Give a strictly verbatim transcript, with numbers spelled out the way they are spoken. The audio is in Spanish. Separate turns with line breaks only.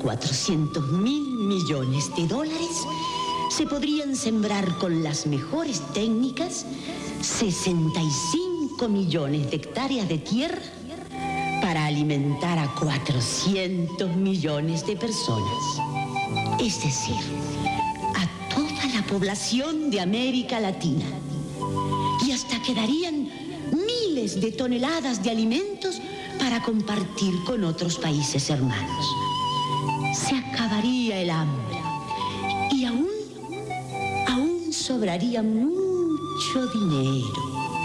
cuatrocientos mil millones de dólares se podrían sembrar con las mejores técnicas sesenta y cinco millones de hectáreas de tierra para alimentar a cuatrocientos millones de personas. Es decir, a toda la población de América Latina. Y hasta quedarían miles de toneladas de alimentos para compartir con otros países hermanos. Se acabaría el hambre y aún, aún sobraría mucho dinero.